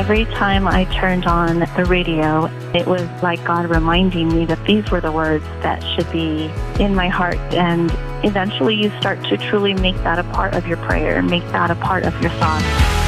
Every time I turned on the radio, it was like God reminding me that these were the words that should be in my heart. And eventually you start to truly make that a part of your prayer, make that a part of your thoughts.